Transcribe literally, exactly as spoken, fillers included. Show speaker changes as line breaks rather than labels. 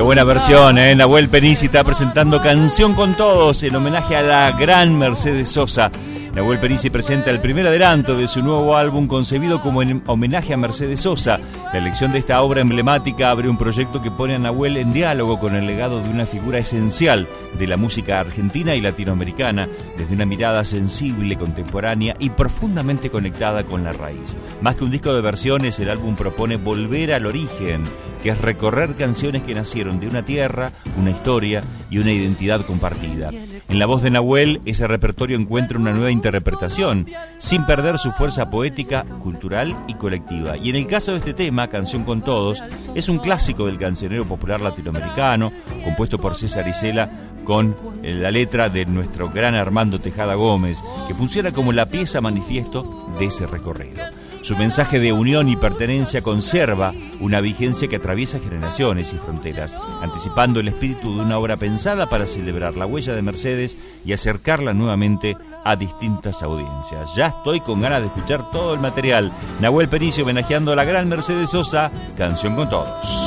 buena versión, ¿eh? Nahuel Penici está presentando Canción con Todos en homenaje a la gran Mercedes Sosa. Nahuel Penici presenta el primer adelanto de su nuevo álbum concebido como en homenaje a Mercedes Sosa. La elección de esta obra emblemática abre un proyecto que pone a Nahuel en diálogo con el legado de una figura esencial de la música argentina y latinoamericana, desde una mirada sensible, contemporánea y profundamente conectada con la raíz. Más que un disco de versiones, el álbum propone volver al origen, que es recorrer canciones que nacieron de una tierra, una historia y una identidad compartida. En la voz de Nahuel, ese repertorio encuentra una nueva interpretación, sin perder su fuerza poética, cultural y colectiva. Y en el caso de este tema, Canción con Todos, es un clásico del cancionero popular latinoamericano, compuesto por César Isela, con la letra de nuestro gran Armando Tejada Gómez, que funciona como la pieza manifiesto de ese recorrido. Su mensaje de unión y pertenencia conserva una vigencia que atraviesa generaciones y fronteras, anticipando el espíritu de una obra pensada para celebrar la huella de Mercedes y acercarla nuevamente a distintas audiencias. Ya estoy con ganas de escuchar todo el material. Nahuel Penici homenajeando a la gran Mercedes Sosa, Canción con Todos.